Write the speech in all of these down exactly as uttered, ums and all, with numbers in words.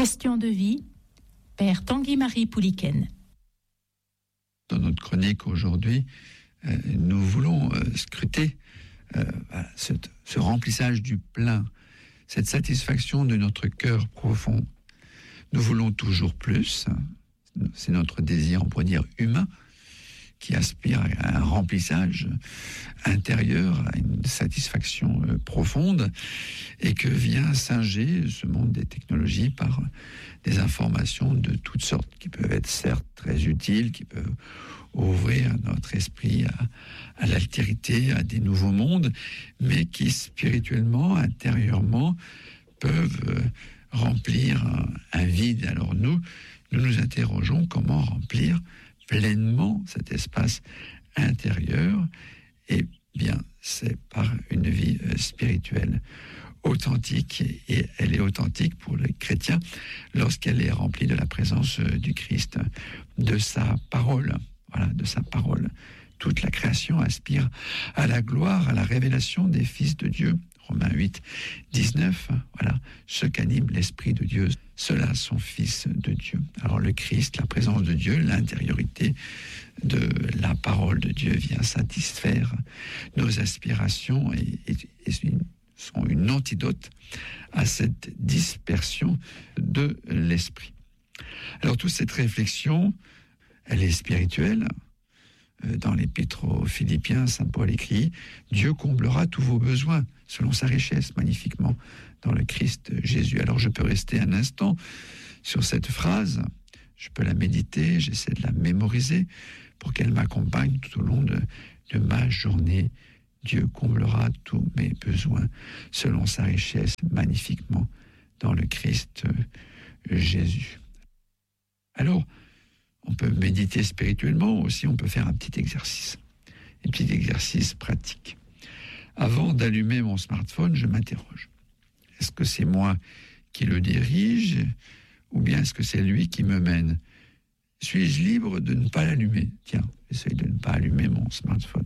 Question de vie, Père Tanguy-Marie Pouliken. Dans notre chronique aujourd'hui, euh, nous voulons euh, scruter euh, voilà, ce, ce remplissage du plein, cette satisfaction de notre cœur profond. Nous voulons toujours plus, c'est notre désir, on pourrait dire, humain, qui aspire à un remplissage intérieur, à une satisfaction euh, profonde, et que vient singer ce monde des technologies par des informations de toutes sortes, qui peuvent être certes très utiles, qui peuvent ouvrir notre esprit à, à l'altérité, à des nouveaux mondes, mais qui spirituellement, intérieurement, peuvent euh, remplir un, un vide. Alors nous, nous nous interrogeons comment remplir pleinement cet espace intérieur. Et bien, c'est par une vie euh, spirituelle authentique, et elle est authentique pour les chrétiens lorsqu'elle est remplie de la présence euh, du Christ, de sa parole. Voilà, de sa parole. Toute la création aspire à la gloire, à la révélation des fils de Dieu. Romains huit, dix-neuf, voilà, ce qu'anime l'Esprit de Dieu, ceux-là sont fils de Dieu. Alors le Christ, la présence de Dieu, l'intériorité de la parole de Dieu vient satisfaire nos aspirations et, et, et sont une antidote à cette dispersion de l'esprit. Alors toute cette réflexion, elle est spirituelle. Dans l'Épître aux Philippiens, saint Paul écrit « Dieu comblera tous vos besoins selon sa richesse magnifiquement dans le Christ Jésus ». Alors je peux rester un instant sur cette phrase, je peux la méditer, j'essaie de la mémoriser pour qu'elle m'accompagne tout au long de, de ma journée. Dieu comblera tous mes besoins selon sa richesse magnifiquement dans le Christ Jésus. Alors, on peut méditer spirituellement aussi, on peut faire un petit exercice, un petit exercice pratique. Avant d'allumer mon smartphone, je m'interroge. Est-ce que c'est moi qui le dirige ou bien est-ce que c'est lui qui me mène ? Suis-je libre de ne pas l'allumer ? Tiens, j'essaye de ne pas allumer mon smartphone.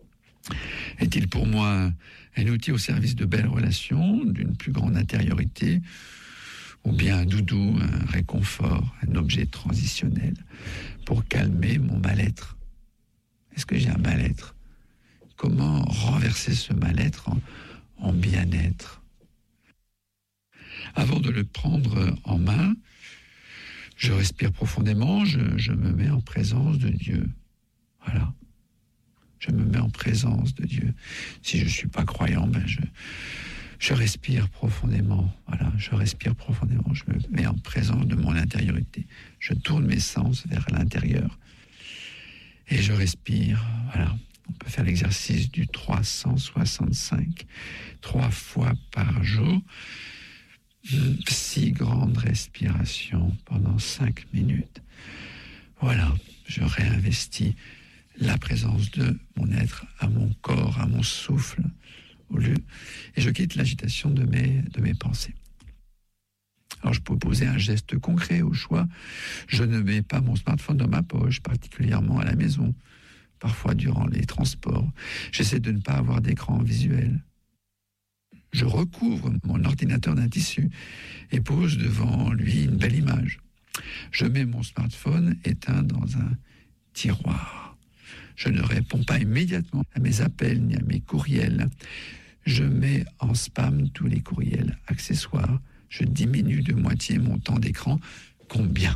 Est-il pour moi un outil au service de belles relations, d'une plus grande intériorité ? Ou bien un doudou, un réconfort, un objet transitionnel pour calmer mon mal-être. Est-ce que j'ai un mal-être ? Comment renverser ce mal-être en, en bien-être ? Avant de le prendre en main, je respire profondément, je, je me mets en présence de Dieu. Voilà. Je me mets en présence de Dieu. Si je ne suis pas croyant, ben je... Je respire profondément, voilà, je respire profondément, je me mets en présence de mon intériorité. Je tourne mes sens vers l'intérieur et je respire, voilà. On peut faire l'exercice du trois cent soixante-cinq, trois fois par jour. Six grandes respirations pendant cinq minutes. Voilà, je réinvestis la présence de mon être à mon corps, à mon souffle, au lieu, et je quitte l'agitation de mes, de mes pensées. Alors je peux poser un geste concret au choix. Je ne mets pas mon smartphone dans ma poche, particulièrement à la maison, parfois durant les transports. J'essaie de ne pas avoir d'écran visuel. Je recouvre mon ordinateur d'un tissu et pose devant lui une belle image. Je mets mon smartphone éteint dans un tiroir. Je ne réponds pas immédiatement à mes appels ni à mes courriels. Je mets en spam tous les courriels accessoires. Je diminue de moitié mon temps d'écran. Combien ?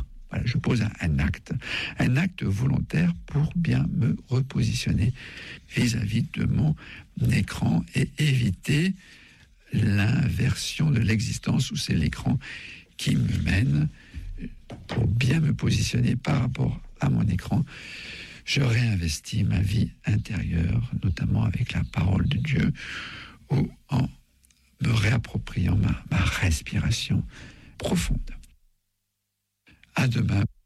Voilà, je pose un, un acte, un acte volontaire pour bien me repositionner vis-à-vis de mon écran et éviter l'inversion de l'existence où c'est l'écran qui me mène. Pour bien me positionner par rapport à mon écran, je réinvestis ma vie intérieure, notamment avec la parole de Dieu, ou en me réappropriant ma, ma respiration profonde. À demain.